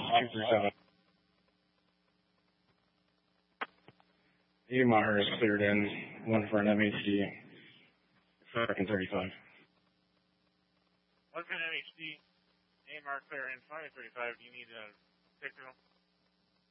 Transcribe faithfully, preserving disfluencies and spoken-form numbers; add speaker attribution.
Speaker 1: two three seven. A M R is cleared in, one for an M H D, second thirty-five.
Speaker 2: One for an M H D, A M R clear in, five thirty-five. Do you need a signal?